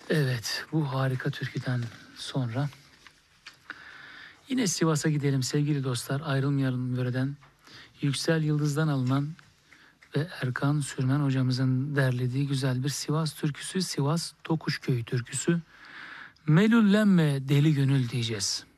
Evet, bu harika türküden sonra yine Sivas'a gidelim sevgili dostlar. Ayrılmayalım yöreden. Yüksel Yıldız'dan alınan ve Erkan Sürmen hocamızın derlediği güzel bir Sivas türküsü, Sivas Tokuşköy türküsü. Melullenme deli gönül diyeceğiz.